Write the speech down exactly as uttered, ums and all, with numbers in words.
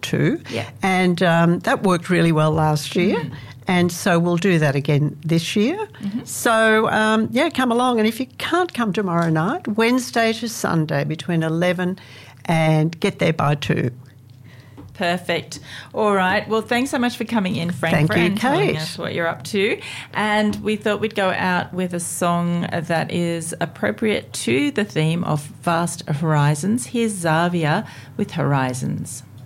two. Yeah. And um, that worked really well last year. Mm. And so we'll do that again this year. Mm-hmm. So, um, yeah, come along. And if you can't come tomorrow night, Wednesday to Sunday between eleven and get there by two. Perfect. All right. Well, thanks so much for coming in, Frank, Thank you, and telling Kate. us what you're up to. And we thought we'd go out with a song that is appropriate to the theme of vast horizons. Here's Xavier with Horizons.